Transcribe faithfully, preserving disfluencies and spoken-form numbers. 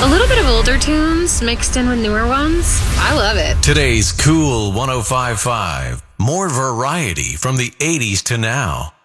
A little bit of older tunes mixed in with newer ones. I love it. Today's Cool one oh five point five. More variety from the eighties to now.